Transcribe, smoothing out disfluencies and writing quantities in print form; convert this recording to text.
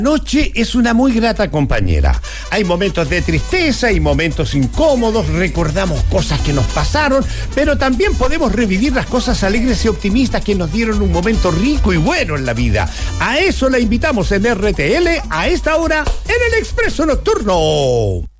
Noche es una muy grata compañera. Hay momentos de tristeza y momentos incómodos, recordamos cosas que nos pasaron, pero también podemos revivir las cosas alegres y optimistas que nos dieron un momento rico y bueno en la vida. A eso la invitamos en RTL a esta hora en el Expreso Nocturno.